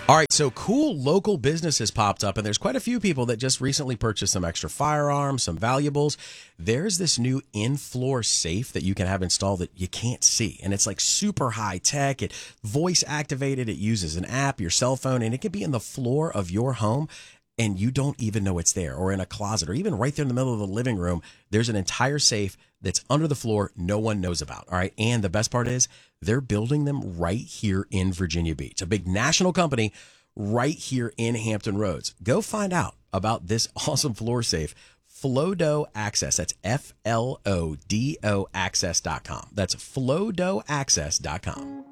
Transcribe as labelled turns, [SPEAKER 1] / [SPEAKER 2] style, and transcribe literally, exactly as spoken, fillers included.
[SPEAKER 1] All right, so cool local businesses popped up, and there's quite a few people that just recently purchased some extra firearms, some valuables. There's this new in-floor safe that you can have installed that you can't see, and it's like super high tech. It voice activated. It uses an app, your cell phone, and it can be in the floor of your home, and you don't even know it's there, or in a closet, or even right there in the middle of the living room. There's an entire safe that's under the floor no one knows about, all right? And the best part is they're building them right here in Virginia Beach, a big national company right here in Hampton Roads. Go find out about this awesome floor safe, Flodo Access. That's F L O D O access dot com. That's flodo access dot com.